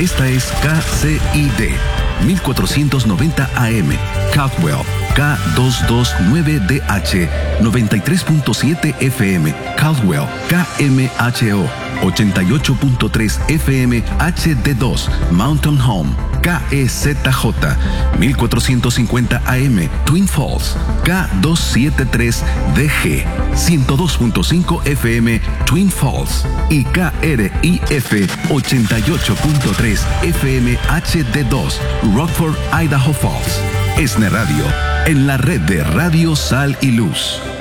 Esta es KCID 1490 AM, Caldwell, K229DH, 93.7 FM, Caldwell, KMHO, 88.3 FM, HD2, Mountain Home, KEZJ, 1450 AM, Twin Falls, K273DG, 102.5 FM, Twin Falls, y KRIF 88.3 FM HD2, Rockford, Idaho Falls. ESNE Radio, en la red de Radio Sal y Luz.